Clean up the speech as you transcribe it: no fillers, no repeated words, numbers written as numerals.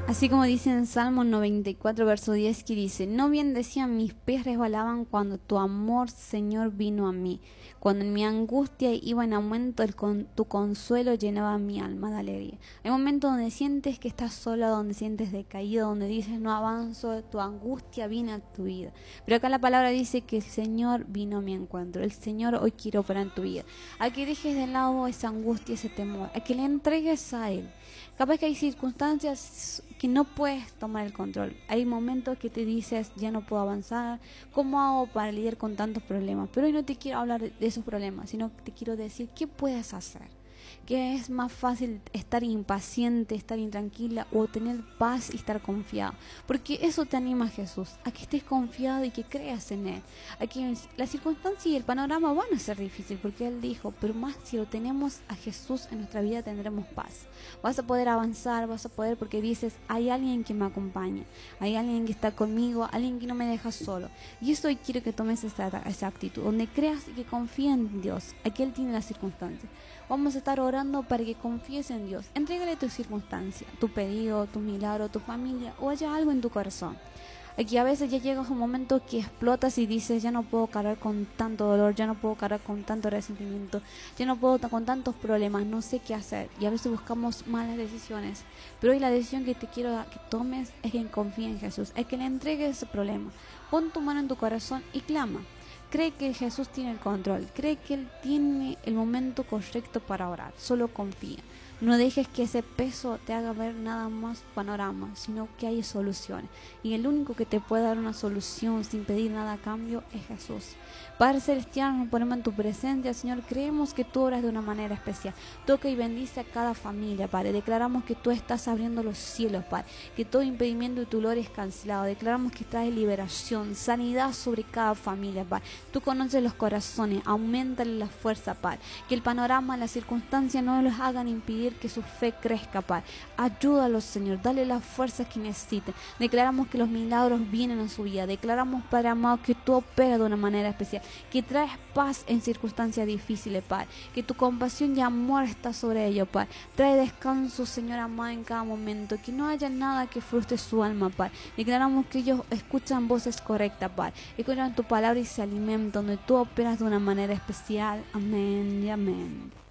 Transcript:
Así como dice en Salmo 94, verso 10, que dice: No bien decían, mis pies resbalaban cuando tu amor, Señor, vino a mí. Cuando en mi angustia iba en aumento, tu consuelo llenaba mi alma de alegría. Hay momentos donde sientes que estás sola, donde sientes decaído, donde dices no avanzo, tu angustia viene a tu vida. Pero acá la palabra dice que el Señor vino a mi encuentro. El Señor hoy quiere operar en tu vida. A que dejes de lado esa angustia, ese temor, a que le entregues a Él. Capaz que hay circunstancias que no puedes tomar el control. Hay momentos que te dices, ya no puedo avanzar, ¿cómo hago para lidiar con tantos problemas? Pero hoy no te quiero hablar de esos problemas, sino que te quiero decir, ¿qué puedes hacer? Que es más fácil estar impaciente, estar intranquila o tener paz y estar confiado. Porque eso te anima a Jesús, a que estés confiado y que creas en Él. A que las circunstancias y el panorama van a ser difíciles, porque Él dijo, pero más si lo tenemos a Jesús en nuestra vida tendremos paz. Vas a poder avanzar, vas a poder, porque dices, hay alguien que me acompaña, hay alguien que está conmigo, alguien que no me deja solo. Y eso hoy quiero que tomes esa actitud, donde creas y que confíes en Dios, a que Él tiene las circunstancias. Vamos a estar orando para que confíes en Dios. Entrégale tu circunstancia, tu pedido, tu milagro, tu familia o haya algo en tu corazón. Aquí a veces ya llega un momento que explotas y dices, ya no puedo cargar con tanto dolor, ya no puedo cargar con tanto resentimiento, ya no puedo con tantos problemas, no sé qué hacer. Y a veces buscamos malas decisiones. Pero hoy la decisión que te quiero que tomes es que confíes en Jesús, es que le entregues ese problema. Pon tu mano en tu corazón y clama. Cree que Jesús tiene el control, cree que Él tiene el momento correcto para orar, solo confía. No dejes que ese peso te haga ver nada más panorama, sino que hay soluciones. Y el único que te puede dar una solución sin pedir nada a cambio es Jesús. Padre Celestial, nos ponemos en tu presencia, Señor. Creemos que tú obras de una manera especial. Toca y bendice a cada familia, Padre. Declaramos que tú estás abriendo los cielos, Padre. Que todo impedimento de tu gloria es cancelado. Declaramos que traes liberación, sanidad sobre cada familia, Padre. Tú conoces los corazones, auméntale la fuerza, Padre. Que el panorama, las circunstancias no los hagan impedir que su fe crezca, Padre. Ayúdalos, Señor. Dale las fuerzas que necesiten. Declaramos que los milagros vienen a su vida. Declaramos, Padre amado, que tú operas de una manera especial. Que traes paz en circunstancias difíciles, Padre. Que tu compasión y amor está sobre ellos, Padre. Trae descanso, Señor amado, en cada momento. Que no haya nada que frustre su alma, Padre. Declaramos que ellos escuchan voces correctas, Padre. Escuchan tu palabra y se alimentan, donde tú operas de una manera especial. Amén y amén.